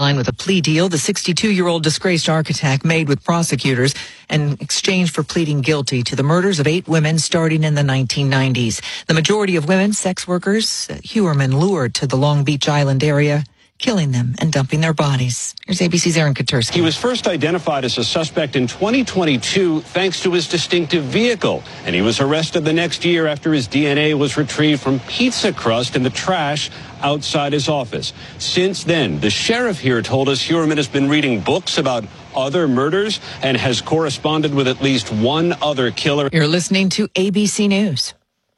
line with a plea deal the 62-year-old disgraced architect made with prosecutors in exchange for pleading guilty to the murders of 8 women starting in the 1990s. The majority of women, sex workers, Hewerman lured to the Long Beach Island area, killing them and dumping their bodies. Here's ABC's Aaron Katursky. He was first identified as a suspect in 2022 thanks to his distinctive vehicle, and he was arrested the next year after his DNA was retrieved from pizza crust in the trash outside his office. Since then, the sheriff here told us Hewerman has been reading books about other murders and has corresponded with at least one other killer. You're listening to ABC News.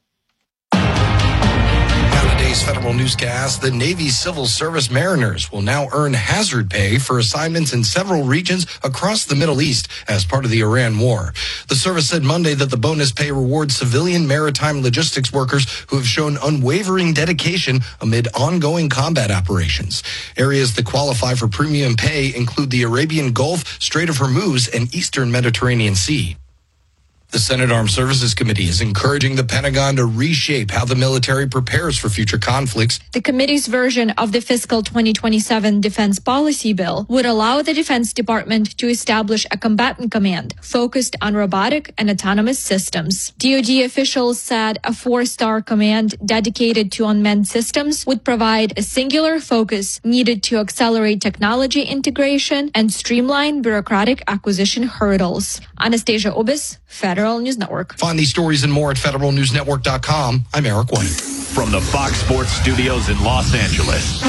Today's federal newscast, the Navy Civil Service mariners will now earn hazard pay for assignments in several regions across the Middle East as part of the Iran war. The service said Monday that the bonus pay rewards civilian maritime logistics workers who have shown unwavering dedication amid ongoing combat operations. Areas that qualify for premium pay include the Arabian Gulf, Strait of Hormuz, and Eastern Mediterranean Sea. The Senate Armed Services Committee is encouraging the Pentagon to reshape how the military prepares for future conflicts. The committee's version of the fiscal 2027 defense policy bill would allow the Defense Department to establish a combatant command focused on robotic and autonomous systems. DoD officials said a 4-star command dedicated to unmanned systems would provide a singular focus needed to accelerate technology integration and streamline bureaucratic acquisition hurdles. Anastasia Ubis, Federal News Network. Find these stories and more at federalnewsnetwork.com. I'm Eric White. From the Fox Sports Studios in Los Angeles,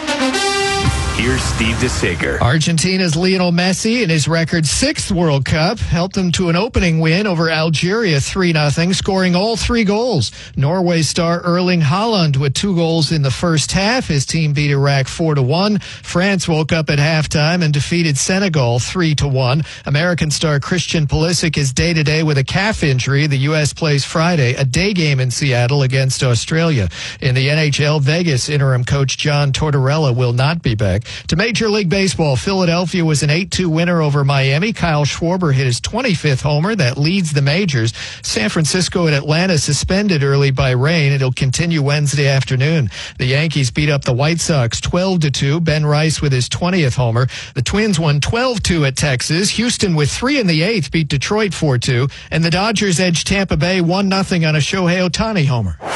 here's Steve DeSager. Argentina's Lionel Messi in his record 6th World Cup helped them to an opening win over Algeria 3-0, scoring all 3 goals. Norway star Erling Haaland with 2 goals in the first half. His team beat Iraq 4-1. France woke up at halftime and defeated Senegal 3-1. American star Christian Pulisic is day-to-day with a calf injury. The U.S. plays Friday, a day game in Seattle against Australia. In the NHL, Vegas interim coach John Tortorella will not be back. To Major League Baseball, Philadelphia was an 8-2 winner over Miami. Kyle Schwarber hit his 25th homer. That leads the majors. San Francisco and Atlanta suspended early by rain. It'll continue Wednesday afternoon. The Yankees beat up the White Sox 12-2. Ben Rice with his 20th homer. The Twins won 12-2 at Texas. Houston with 3 in the 8th beat Detroit 4-2. And the Dodgers edged Tampa Bay 1-0 on a Shohei Ohtani homer.